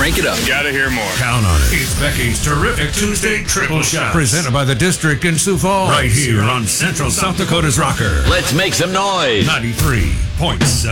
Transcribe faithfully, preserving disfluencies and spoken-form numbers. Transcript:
crank it up. Gotta hear more. Count on it. It's Becky's Terrific Tuesday Triple Shot. Presented by the District in Sioux Falls. Right here on Central South Dakota's Rocker. Let's make some noise. ninety-three point seven.